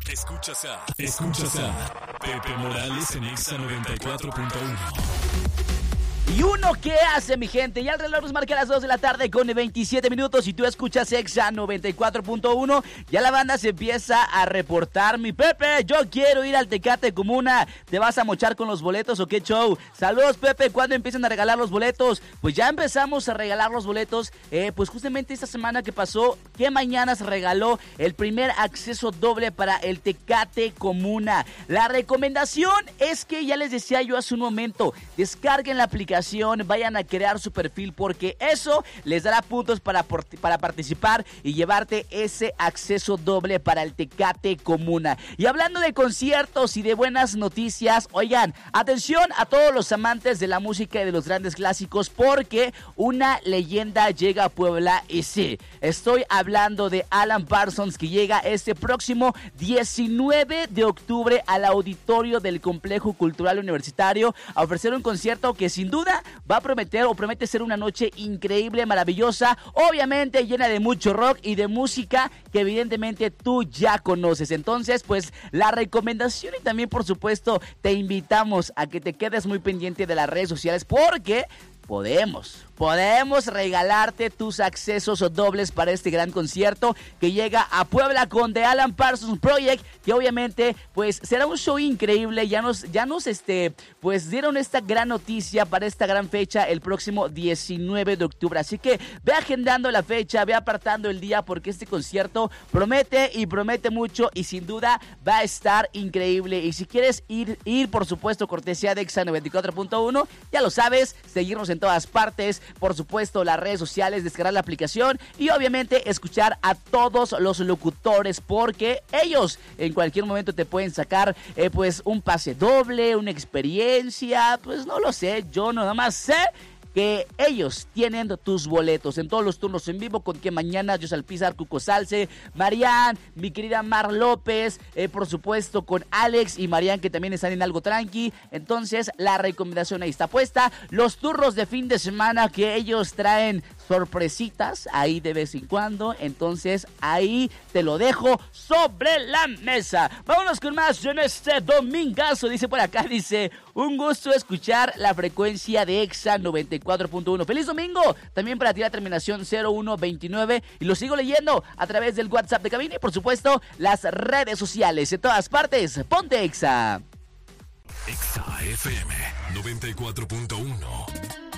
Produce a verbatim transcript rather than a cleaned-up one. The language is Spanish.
Escuchas a, escuchas a Pepe Morales en Exa noventa y cuatro punto uno. ¿Y uno qué hace, mi gente? Ya el reloj nos marca las dos de la tarde con veintisiete minutos y tú escuchas Exa noventa y cuatro punto uno. Ya la banda se empieza a reportar. Mi Pepe, yo quiero ir al Tecate Comuna. ¿Te vas a mochar con los boletos o qué show? Saludos, Pepe. ¿Cuándo empiezan a regalar los boletos? Pues ya empezamos a regalar los boletos. Eh, pues justamente esta semana que pasó, que mañana se regaló el primer acceso doble para el Tecate Comuna. La recomendación es que, ya les decía yo hace un momento, descarguen la aplicación, vayan a crear su perfil porque eso les dará puntos para, para participar y llevarte ese acceso doble para el Tecate Comuna. Y hablando de conciertos y de buenas noticias, oigan, atención a todos los amantes de la música y de los grandes clásicos porque una leyenda llega a Puebla y sí, estoy hablando de Alan Parsons, que llega este próximo diecinueve de octubre al auditorio del Complejo Cultural Universitario a ofrecer un concierto que sin duda va a prometer o promete ser una noche increíble, maravillosa, obviamente llena de mucho rock y de música que evidentemente tú ya conoces. Entonces, pues la recomendación y también por supuesto te invitamos a que te quedes muy pendiente de las redes sociales porque podemos, podemos regalarte tus accesos dobles para este gran concierto que llega a Puebla con The Alan Parsons Project, que obviamente pues será un show increíble. Ya nos, ya nos este, pues dieron esta gran noticia para esta gran fecha el próximo diecinueve de octubre, así que ve agendando la fecha, ve apartando el día porque este concierto promete y promete mucho y sin duda va a estar increíble. Y si quieres ir, ir por supuesto cortesía de Exa noventa y cuatro punto uno, ya lo sabes, seguirnos en todas partes, por supuesto las redes sociales, descargar la aplicación y obviamente escuchar a todos los locutores porque ellos en cualquier momento te pueden sacar eh, pues un pase doble, una experiencia, pues no lo sé, yo nada más sé que ellos tienen tus boletos en todos los turnos en vivo, con que mañana José Alpizar, Cuco Salce, Marian, mi querida Mar López, eh, por supuesto con Alex y Marian, que también están en algo tranqui. Entonces la recomendación ahí está puesta, los turnos de fin de semana que ellos traen sorpresitas ahí de vez en cuando, entonces ahí te lo dejo sobre la mesa. Vámonos con más en este domingazo, dice por acá, dice, un gusto escuchar la frecuencia de Exa noventa y cuatro punto uno. ¡Feliz domingo! También para ti la terminación cero uno veintinueve y lo sigo leyendo a través del WhatsApp de cabina y por supuesto las redes sociales en todas partes. ¡Ponte Exa! Exa F M noventa y cuatro punto uno.